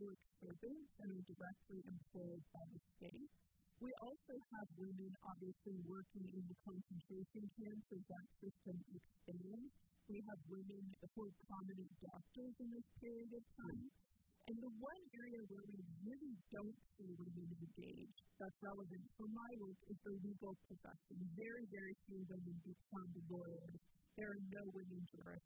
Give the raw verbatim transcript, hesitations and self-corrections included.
public servants and are directly employed by the state. We also have women obviously working in the concentration camps as that system expands. We have women who are prominent doctors in this period of time. And the one area where we really don't see women engaged that's relevant for my work is the legal profession. Very, very few women become lawyers. There are no women jurists